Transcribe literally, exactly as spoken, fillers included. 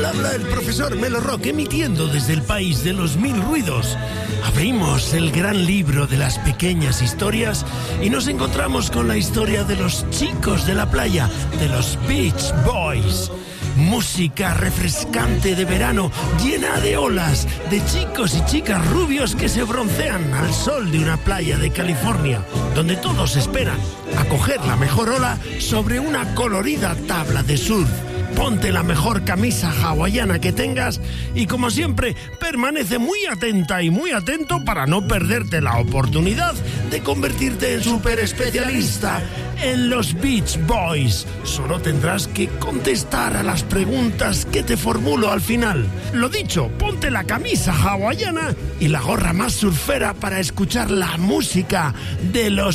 Al habla el profesor Melo Rock, emitiendo desde el país de los mil ruidos. Abrimos el gran libro de las pequeñas historias y nos encontramos con la historia de los chicos de la playa, de los Beach Boys. Música refrescante de verano, llena de olas, de chicos y chicas rubios que se broncean al sol de una playa de California, donde todos esperan a coger la mejor ola sobre una colorida tabla de surf. Ponte la mejor camisa hawaiana que tengas y, como siempre, permanece muy atenta y muy atento para no perderte la oportunidad de convertirte en super especialista en los Beach Boys. Solo tendrás que contestar a las preguntas que te formulo al final. Lo dicho, ponte la camisa hawaiana y la gorra más surfera para escuchar la música de los